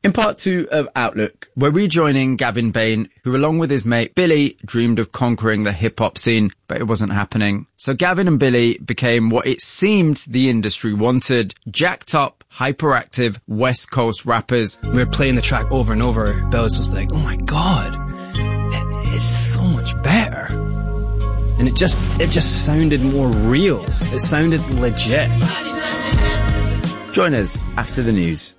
In part 2 of Outlook, we're rejoining Gavin Bain, who along with his mate Billy dreamed of conquering the hip-hop scene, but it wasn't happening. So Gavin and Billy became what it seemed the industry wanted: jacked up, hyperactive West Coast rappers. We were playing the track over and over. Bill was just like, oh my God, it's so much better. And it just sounded more real. It sounded legit. Join us after the news.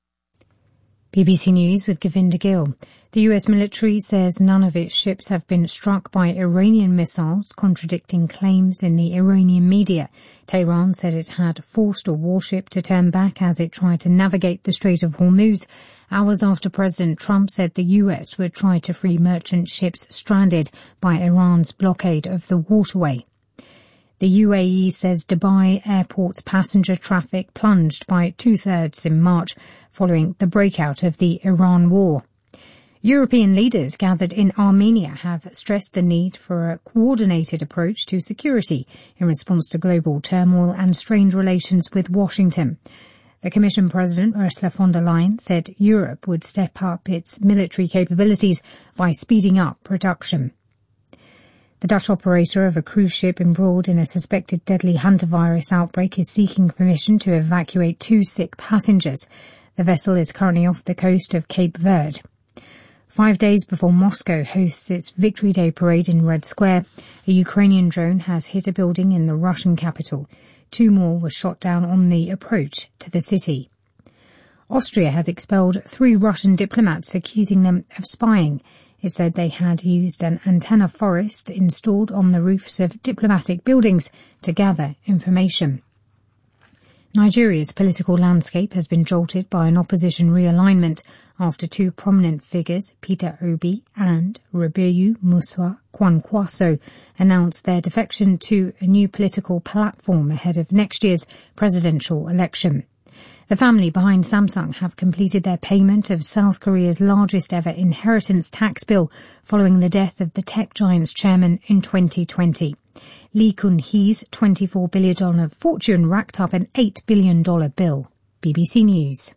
BBC News with Govinda Gill. The US military says none of its ships have been struck by Iranian missiles, contradicting claims in the Iranian media. Tehran said it had forced a warship to turn back as it tried to navigate the Strait of Hormuz, hours after President Trump said the US would try to free merchant ships stranded by Iran's blockade of the waterway. The UAE says Dubai Airport's passenger traffic plunged by 2/3 in March following the breakout of the Iran war. European leaders gathered in Armenia have stressed the need for a coordinated approach to security in response to global turmoil and strained relations with Washington. The Commission President, Ursula von der Leyen, said Europe would step up its military capabilities by speeding up production. The Dutch operator of a cruise ship embroiled in a suspected deadly hantavirus outbreak is seeking permission to evacuate 2 sick passengers. The vessel is currently off the coast of Cape Verde. 5 days before Moscow hosts its Victory Day parade in Red Square, a Ukrainian drone has hit a building in the Russian capital. 2 more were shot down on the approach to the city. Austria has expelled 3 Russian diplomats, accusing them of spying. It said they had used an antenna forest installed on the roofs of diplomatic buildings to gather information. Nigeria's political landscape has been jolted by an opposition realignment after 2 prominent figures, Peter Obi and Rabiu Musa Kwankwaso, announced their defection to a new political platform ahead of next year's presidential election. The family behind Samsung have completed their payment of South Korea's largest ever inheritance tax bill following the death of the tech giant's chairman in 2020. Lee Kun-hee's $24 billion fortune racked up an $8 billion bill. BBC News.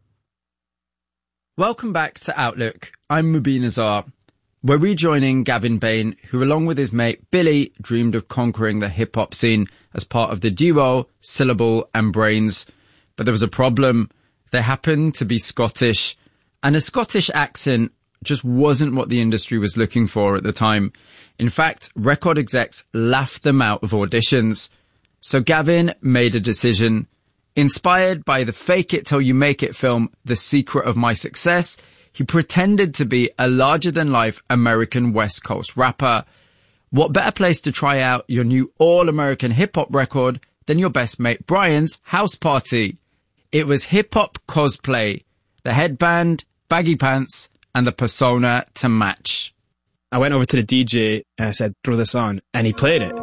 Welcome back to Outlook. I'm Mubin Azar. We're rejoining Gavin Bain, who along with his mate Billy dreamed of conquering the hip-hop scene as part of the duo Syllable and Brains. But there was a problem. They happened to be Scottish, and a Scottish accent just wasn't what the industry was looking for at the time. In fact, record execs laughed them out of auditions. So Gavin made a decision. Inspired by the Fake It Till You Make It film, The Secret of My Success, he pretended to be a larger-than-life American West Coast rapper. What better place to try out your new all-American hip-hop record than your best mate Brian's house party? It was hip-hop cosplay, the headband, baggy pants, and the persona to match. I went over to the DJ and I said, throw this on, and he played it.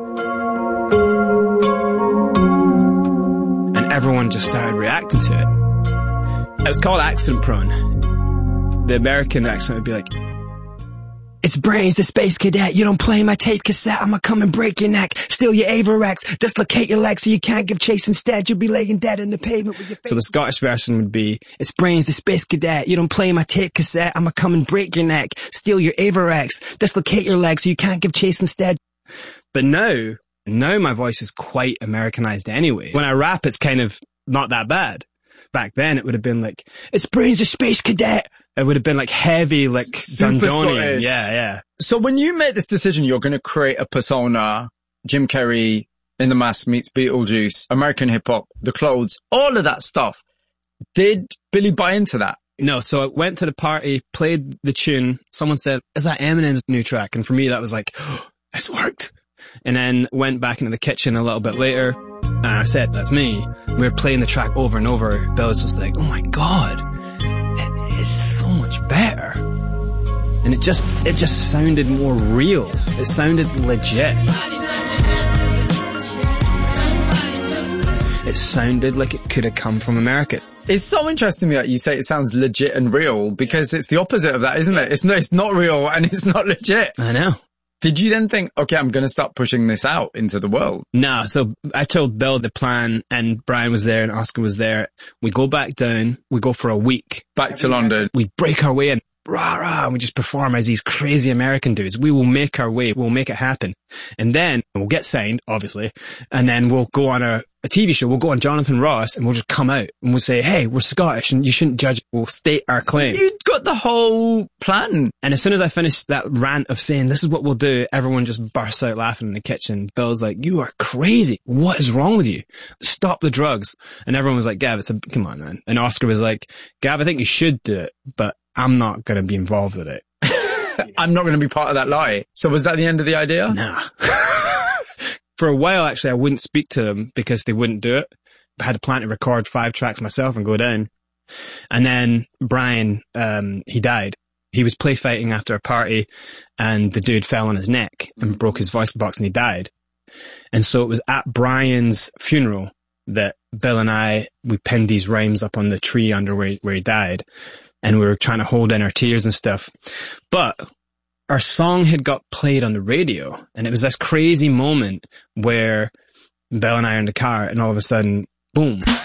And everyone just started reacting to it. It was called Accent Prone. The American accent would be like, it's Brains, the space cadet. You don't play my tape cassette, I'ma come and break your neck, steal your Averex, dislocate your legs so you can't give chase instead. You'll be laying dead in the pavement with your face. So the Scottish version would be, it's Brains, the space cadet. You don't play my tape cassette, I'ma come and break your neck, steal your Averex, dislocate your legs so you can't give chase instead. But now my voice is quite Americanized anyway. When I rap, it's kind of not that bad. Back then, it would have been like, it's Brains, the space cadet. It would have been like heavy, like Dundonian. Yeah. So when you made this decision, you're going to create a persona, Jim Carrey, In the Mask meets Beetlejuice, American hip hop, the clothes, all of that stuff. Did Billy buy into that? No. So I went to the party, played the tune. Someone said, is that Eminem's new track? And for me, that was like, oh, it's worked. And then went back into the kitchen a little bit later. And I said, that's me. We were playing the track over and over. Bill was just like, oh my God, it's so much better. And it just sounded more real. It sounded legit. It sounded like it could have come from America. It's so interesting that you say it sounds legit and real, because it's the opposite of that, isn't it? It's not real and it's not legit. I know. Did you then think, okay, I'm going to start pushing this out into the world? No, so I told Bill the plan, and Brian was there and Oscar was there. We go back down, we go for a week. Back to London. We break our way in, rah, rah, and we just perform as these crazy American dudes. We will make our way, we'll make it happen. And then we'll get signed, obviously, and then we'll go on a TV show, we'll go on Jonathan Ross, and we'll just come out, and we'll say, hey, we're Scottish, and you shouldn't judge, we'll state our claim. So you'd got the whole plan. And as soon as I finished that rant of saying, this is what we'll do, everyone just bursts out laughing in the kitchen. Bill's like, you are crazy. What is wrong with you? Stop the drugs. And everyone was like, Gav, come on, man. And Oscar was like, Gav, I think you should do it, but I'm not going to be involved with it. I'm not going to be part of that lie. So was that the end of the idea? Nah. For a while, actually, I wouldn't speak to them because they wouldn't do it. I had a plan to record 5 tracks myself and go down. And then Brian, he died. He was play fighting after a party and the dude fell on his neck and broke his voice box and he died. And so it was at Brian's funeral that Bill and we pinned these rhymes up on the tree under where he died. And we were trying to hold in our tears and stuff. But our song had got played on the radio, and it was this crazy moment where Bill and I are in the car, and all of a sudden, boom,